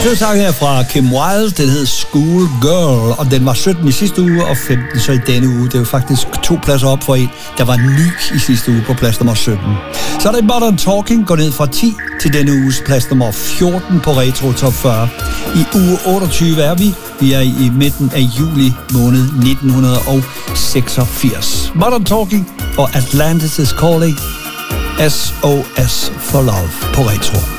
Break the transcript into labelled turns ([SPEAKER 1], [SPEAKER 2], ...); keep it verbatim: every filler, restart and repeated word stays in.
[SPEAKER 1] første sang her fra Kim Wilde, den hed School Girl, og den var sytten i sidste uge, og femten så i denne uge. Det er jo faktisk to pladser op for en, der var ny i sidste uge på plads nummer sytten. Så er det Modern Talking, går ned fra ti til denne uges plads nummer fjorten på Retro Top fyrre. I uge otteogtyve er vi. Vi er i midten af juli måned nitten seksogfirs. Modern Talking og Atlantis is Calling. S O S for Love på Retro.